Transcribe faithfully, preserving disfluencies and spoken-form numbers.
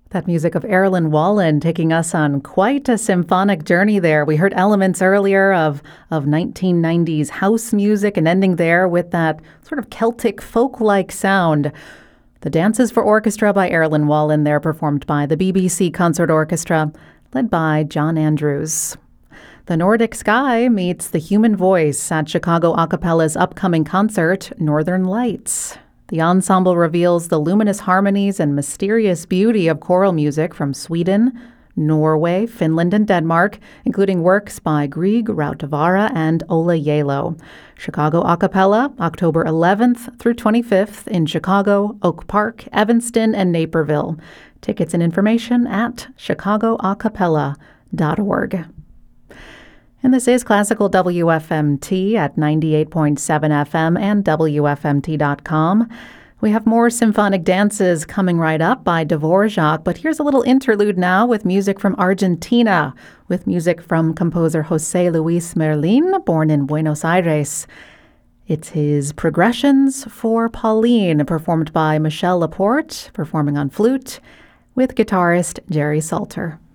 That music of Erilyn Wallen taking us on quite a symphonic journey there. We heard elements earlier of, of nineteen nineties house music and ending there with that sort of Celtic folk-like sound. The Dances for Orchestra by Erilyn Wallen there, performed by the B B C Concert Orchestra, led by John Andrews. The Nordic Sky meets the human voice at Chicago a cappella's upcoming concert, Northern Lights. The ensemble reveals the luminous harmonies and mysterious beauty of choral music from Sweden, Norway, Finland, and Denmark, including works by Grieg, Rautavaara, and Ola Yalo. Chicago a cappella, October eleventh through twenty-fifth in Chicago, Oak Park, Evanston, and Naperville. Tickets and information at chicago a cappella dot org. And this is Classical W F M T at ninety-eight point seven F M and W F M T dot com. We have more symphonic dances coming right up by Dvorak, but here's a little interlude now with music from Argentina, with music from composer José Luis Merlin, born in Buenos Aires. It's his Progressions for Pauline, performed by Michel Laporte, performing on flute, with guitarist Jerry Salter.